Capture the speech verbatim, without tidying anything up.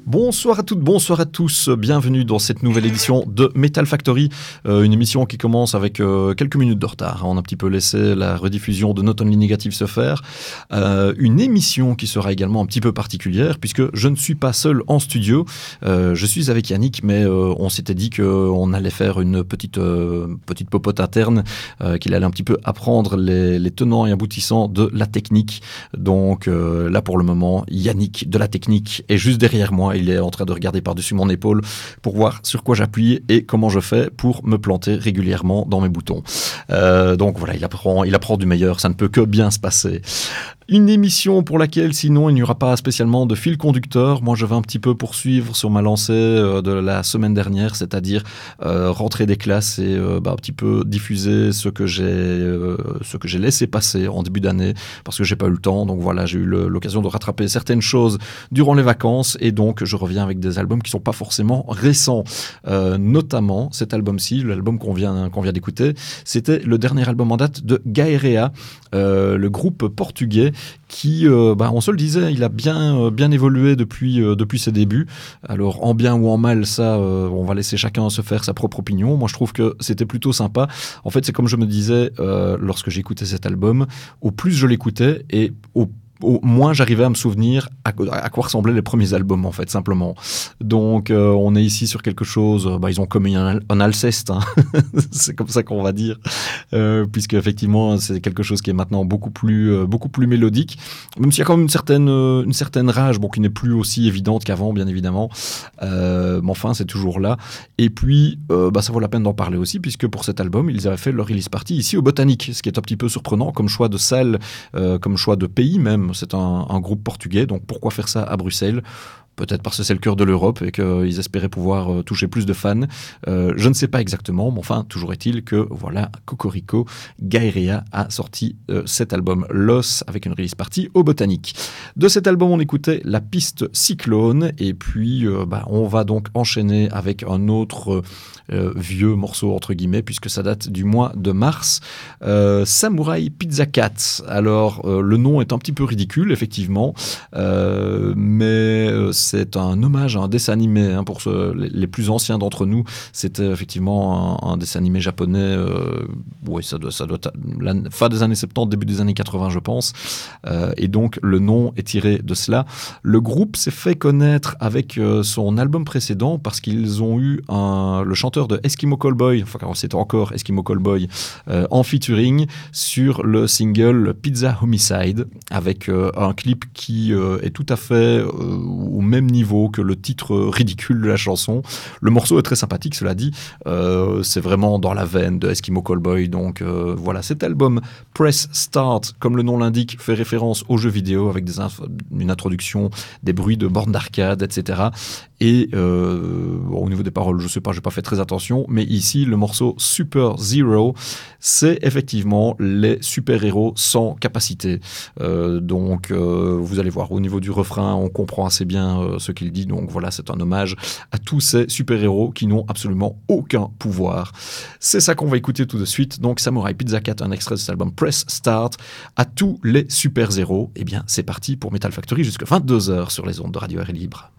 Bonsoir à toutes, bonsoir à tous, bienvenue dans cette nouvelle édition de Metal Factory, euh, une émission qui commence avec euh, quelques minutes de retard. On a un petit peu laissé la rediffusion de Not Only Negative se faire. Euh, une émission qui sera également un petit peu particulière puisque je ne suis pas seul en studio. Euh, je suis avec Yannick, mais euh, on s'était dit qu'on allait faire une petite, euh, petite popote interne, euh, qu'il allait un petit peu apprendre les, les tenants et aboutissants de la technique. Donc euh, là pour le moment, Yannick de la technique est juste derrière moi. Il est en train de regarder par-dessus mon épaule pour voir sur quoi j'appuie et comment je fais pour me planter régulièrement dans mes boutons. Euh, donc voilà, il apprend, il apprend du meilleur, ça ne peut que bien se passer. Une émission pour laquelle, sinon, il n'y aura pas spécialement de fil conducteur. Moi, je vais un petit peu poursuivre sur ma lancée euh, de la semaine dernière, c'est-à-dire euh, rentrer des classes et euh, bah, un petit peu diffuser ce que j'ai, euh, ce que j'ai laissé passer en début d'année, parce que j'ai pas eu le temps. Donc voilà, j'ai eu le, l'occasion de rattraper certaines choses durant les vacances, et donc je reviens avec des albums qui sont pas forcément récents. Euh, notamment cet album-ci, l'album qu'on vient, qu'on vient d'écouter, c'était le dernier album en date de Gaerea, euh, le groupe portugais qui, euh, bah, on se le disait, il a bien, euh, bien évolué depuis, euh, depuis ses débuts. Alors, en bien ou en mal, ça, euh, on va laisser chacun se faire sa propre opinion. Moi, je trouve que c'était plutôt sympa. En fait, c'est comme je me disais euh, lorsque j'écoutais cet album, au plus je l'écoutais et au au moins j'arrivais à me souvenir à, à quoi ressemblaient les premiers albums, en fait, simplement. Donc euh, on est ici sur quelque chose, bah, ils ont commis un, un Alceste, hein. C'est comme ça qu'on va dire, euh, puisque effectivement c'est quelque chose qui est maintenant beaucoup plus, euh, beaucoup plus mélodique, même s'il y a quand même une certaine, euh, une certaine rage, bon, qui n'est plus aussi évidente qu'avant, bien évidemment, euh, mais enfin c'est toujours là. Et puis euh, bah, ça vaut la peine d'en parler aussi, puisque pour cet album ils avaient fait leur release party ici au Botanique, ce qui est un petit peu surprenant comme choix de salle, euh, comme choix de pays même. C'est un, un groupe portugais, donc pourquoi faire ça à Bruxelles ? Peut-être parce que c'est le cœur de l'Europe et qu'ils espéraient pouvoir euh, toucher plus de fans. Euh, je ne sais pas exactement, mais enfin, toujours est-il que, voilà, Cocorico, Gaerea a sorti euh, cet album Los avec une release party au Botanique. De cet album, on écoutait la piste Cyclone, et puis euh, bah, on va donc enchaîner avec un autre euh, vieux morceau, entre guillemets, puisque ça date du mois de mars. Euh, Samurai Pizza Cat. Alors, euh, le nom est un petit peu ridicule, effectivement, euh, mais euh, c'est un hommage à un dessin animé, hein, pour ceux, les, les plus anciens d'entre nous. C'était effectivement un, un dessin animé japonais. Euh, oui, ça doit, ça doit être la fin des années soixante-dix, début des années quatre-vingts, je pense. Euh, et donc, le nom est tiré de cela. Le groupe s'est fait connaître avec euh, son album précédent parce qu'ils ont eu un, le chanteur de Eskimo Callboy, enfin, c'était encore Eskimo Callboy, euh, en featuring sur le single Pizza Homicide, avec euh, un clip qui euh, est tout à fait euh, au même niveau que le titre ridicule de la chanson. Le morceau est très sympathique, cela dit. Euh, c'est vraiment dans la veine de Eskimo Callboy. Donc euh, voilà, cet album Press Start, comme le nom l'indique, fait référence aux jeux vidéo avec des inf- une introduction, des bruits de bornes d'arcade, et cetera. Et euh, bon, au niveau des paroles, je sais pas, j'ai pas fait très attention, mais ici, le morceau Super Zero, c'est effectivement les super-héros sans capacité. Euh, donc, euh, vous allez voir, au niveau du refrain, on comprend assez bien euh, ce qu'il dit. Donc voilà, c'est un hommage à tous ces super-héros qui n'ont absolument aucun pouvoir. C'est ça qu'on va écouter tout de suite. Donc, Samurai Pizza Cat, un extrait de cet album Press Start. À tous les super-héros, eh bien, c'est parti pour Metal Factory jusqu'à vingt-deux heures sur les ondes de Radio Air Libre.